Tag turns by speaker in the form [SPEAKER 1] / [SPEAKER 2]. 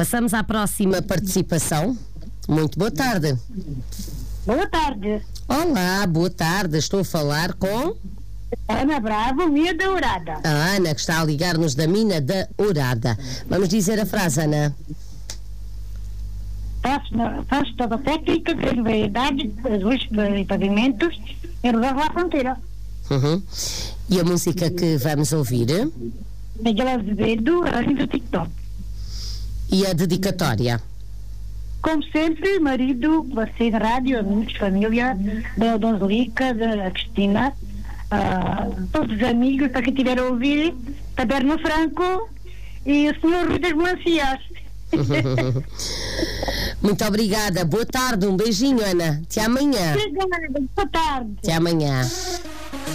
[SPEAKER 1] Passamos à próxima participação. Muito boa tarde.
[SPEAKER 2] Boa tarde.
[SPEAKER 1] Olá, boa tarde. Estou a falar com
[SPEAKER 2] Ana Bravo, Mina da Ourada.
[SPEAKER 1] a Ana, que está a ligar-nos da Mina da Ourada. Vamos dizer a frase, Ana.
[SPEAKER 2] Faço toda a técnica de variedade de pavimentos em Rodar a Fronteira.
[SPEAKER 1] E a música que vamos ouvir?
[SPEAKER 2] Miguel Azevedo, além do TikTok.
[SPEAKER 1] E a dedicatória?
[SPEAKER 2] Como sempre, marido, você na rádio, amigos, família, da Donzelica, da Cristina, todos os amigos, para quem estiver a ouvir, Taberno Franco e o senhor Rui das Melancias.
[SPEAKER 1] Muito obrigada. Boa tarde, um beijinho, Ana. Até amanhã.
[SPEAKER 2] Obrigada, boa tarde.
[SPEAKER 1] Até amanhã.